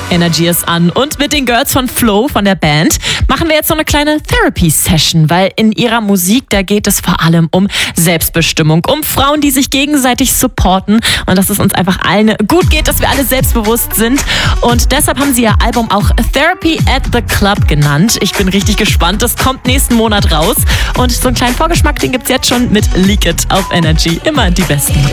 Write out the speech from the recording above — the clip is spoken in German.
Energy ist an und mit den Girls von Flow von der Band machen wir jetzt so eine kleine Therapy-Session, weil in ihrer Musik, da geht es vor allem um Selbstbestimmung, um Frauen, die sich gegenseitig supporten und dass es uns einfach allen gut geht, dass wir alle selbstbewusst sind und deshalb haben sie ihr Album auch Therapy at the Club genannt. Ich bin richtig gespannt, das kommt nächsten Monat raus und so einen kleinen Vorgeschmack, den gibt's jetzt schon mit Leak It auf Energy. Immer die Besten.